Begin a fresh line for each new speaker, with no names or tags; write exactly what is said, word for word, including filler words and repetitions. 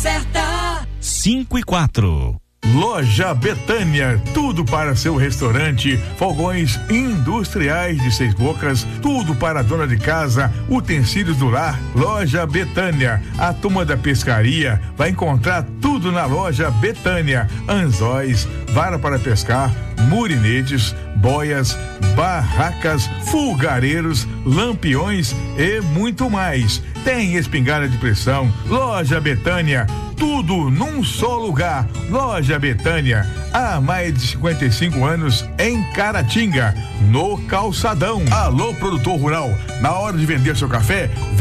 certa.
cinco e quatro.
Loja Betânia, tudo para seu restaurante, fogões industriais de seis bocas, tudo para a dona de casa, utensílios do lar. Loja Betânia, a turma da pescaria vai encontrar tudo na Loja Betânia: anzóis, vara para pescar, murinetes, boias, barracas, fulgareiros, lampiões e muito mais. Tem espingarda de pressão. Loja Betânia, tudo num só lugar. Loja Betânia, há mais de cinquenta e cinco anos em Caratinga, no Calçadão. Alô, produtor rural, na hora de vender seu café,